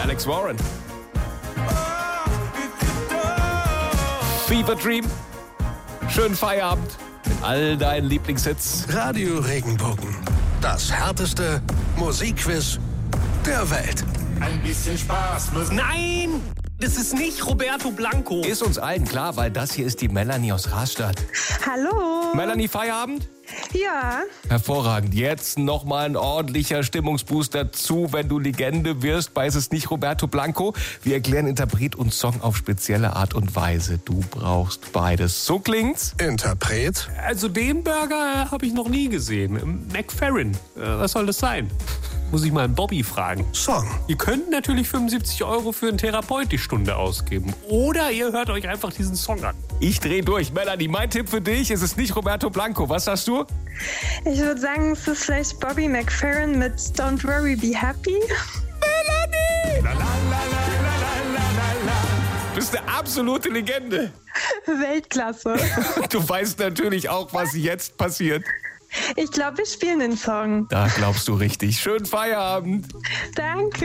Alex Warren. Fever Dream. Schönen Feierabend mit all deinen Lieblingshits. Radio Regenbogen. Das härteste Musikquiz der Welt. Ein bisschen Spaß muss... Nein! Das ist nicht Roberto Blanco. Ist uns allen klar, weil das hier ist die Melanie aus Rastatt. Hallo. Melanie, Feierabend? Ja. Hervorragend. Jetzt nochmal ein ordentlicher Stimmungsboost dazu, wenn du Legende wirst. Bei Es ist nicht Roberto Blanco. Wir erklären Interpret und Song auf spezielle Art und Weise. Du brauchst beides. So klingt's? Interpret? Also den Burger habe ich noch nie gesehen. McFerrin. Was soll das sein? Muss ich mal einen Bobby fragen. Song? Ihr könnt natürlich 75 € für einen Therapeut die Stunde ausgeben. Oder ihr hört euch einfach diesen Song an. Ich dreh durch. Melanie, mein Tipp für dich, es ist nicht Roberto Blanco. Was sagst du? Ich würde sagen, es ist vielleicht Bobby McFerrin mit Don't Worry, Be Happy. Melanie! La, la, la, la, la, la, la, la. Du bist eine absolute Legende. Weltklasse. Du weißt natürlich auch, was jetzt passiert. Ich glaube, wir spielen den Song. Da glaubst du richtig. Schönen Feierabend. Danke.